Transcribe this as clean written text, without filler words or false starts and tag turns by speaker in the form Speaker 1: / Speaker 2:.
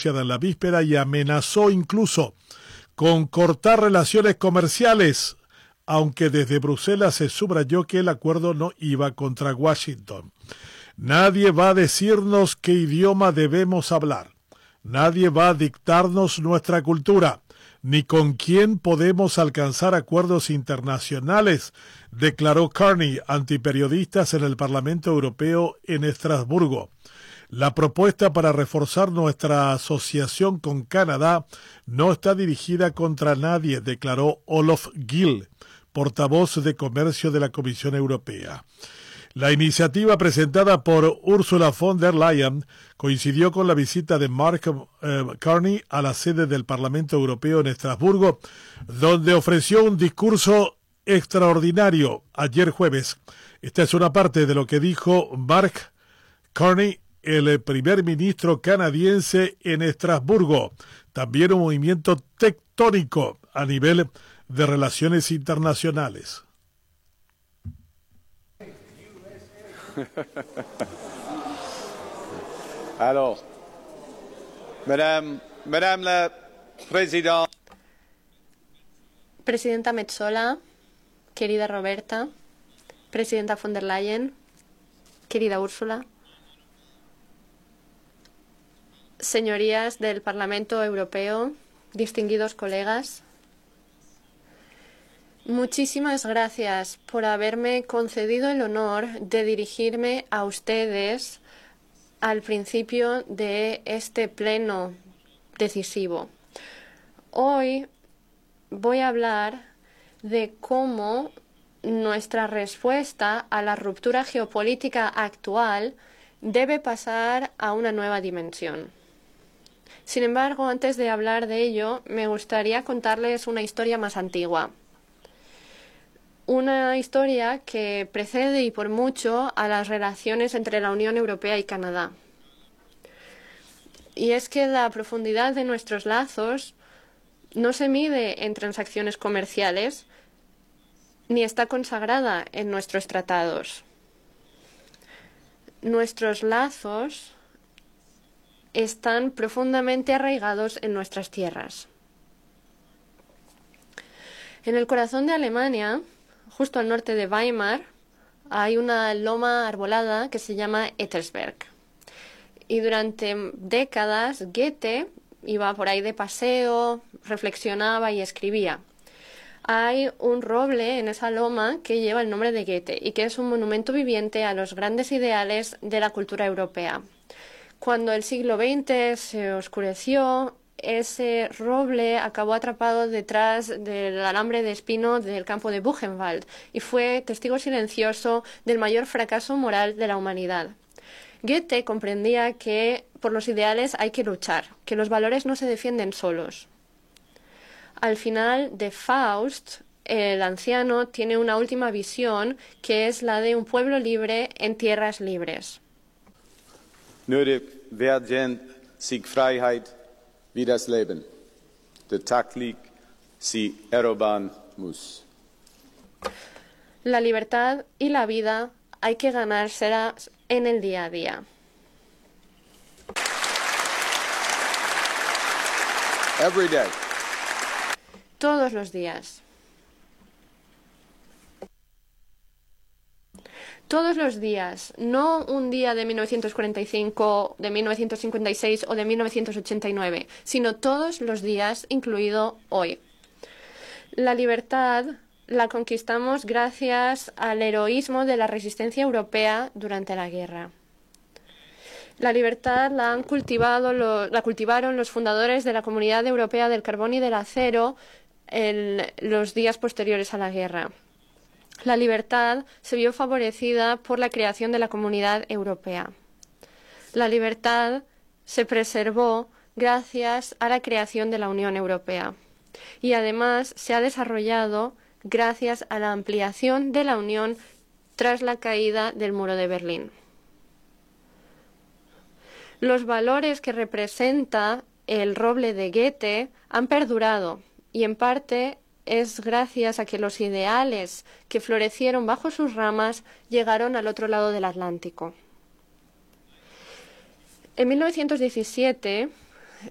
Speaker 1: anunciada en la víspera y amenazó incluso con cortar relaciones comerciales, aunque desde Bruselas se subrayó que el acuerdo no iba contra Washington. Nadie va a decirnos qué idioma debemos hablar. Nadie va a dictarnos nuestra cultura, ni con quién podemos alcanzar acuerdos internacionales, declaró Carney ante periodistas en el Parlamento Europeo en Estrasburgo. La propuesta para reforzar nuestra asociación con Canadá no está dirigida contra nadie, declaró Olof Gill, portavoz de Comercio de la Comisión Europea. La iniciativa presentada por Ursula von der Leyen coincidió con la visita de Mark Carney a la sede del Parlamento Europeo en Estrasburgo, donde ofreció un discurso extraordinario ayer jueves. Esta es una parte de lo que dijo Mark Carney, el primer ministro canadiense, en Estrasburgo. También un movimiento tectónico a nivel de relaciones internacionales.
Speaker 2: Alors, Madame la Présidente.
Speaker 3: Presidenta Metsola, querida Roberta, Presidenta von der Leyen, querida Úrsula, señorías del Parlamento Europeo, distinguidos colegas, muchísimas gracias por haberme concedido el honor de dirigirme a ustedes al principio de este pleno decisivo. Hoy voy a hablar de cómo nuestra respuesta a la ruptura geopolítica actual debe pasar a una nueva dimensión. Sin embargo, antes de hablar de ello, me gustaría contarles una historia más antigua. Una historia que precede y por mucho a las relaciones entre la Unión Europea y Canadá. Y es que la profundidad de nuestros lazos no se mide en transacciones comerciales ni está consagrada en nuestros tratados. Nuestros lazos están profundamente arraigados en nuestras tierras. En el corazón de Alemania, justo al norte de Weimar, hay una loma arbolada que se llama Ettersberg. Y durante décadas Goethe iba por ahí de paseo, reflexionaba y escribía. Hay un roble en esa loma que lleva el nombre de Goethe y que es un monumento viviente a los grandes ideales de la cultura europea. Cuando el siglo XX se oscureció, ese roble acabó atrapado detrás del alambre de espino del campo de Buchenwald y fue testigo silencioso del mayor fracaso moral de la humanidad. Goethe comprendía que por los ideales hay que luchar, que los valores no se defienden solos. Al final de Faust, el anciano tiene una última visión que es la de un pueblo libre en tierras libres.
Speaker 2: Nötig werden sich Freiheit wie das Leben, der täglich sie erobern muss.
Speaker 3: La libertad y la vida hay que ganárselas en el día a día.
Speaker 2: Every day.
Speaker 3: Todos los días. Todos los días, no un día de 1945, de 1956 o de 1989, sino todos los días, incluido hoy. La libertad la conquistamos gracias al heroísmo de la resistencia europea durante la guerra. La libertad la cultivaron los fundadores de la Comunidad Europea del Carbón y del Acero en los días posteriores a la guerra. La libertad se vio favorecida por la creación de la Comunidad Europea. La libertad se preservó gracias a la creación de la Unión Europea y además se ha desarrollado gracias a la ampliación de la Unión tras la caída del muro de Berlín. Los valores que representa el roble de Goethe han perdurado y en parte es gracias a que los ideales que florecieron bajo sus ramas llegaron al otro lado del Atlántico. En 1917,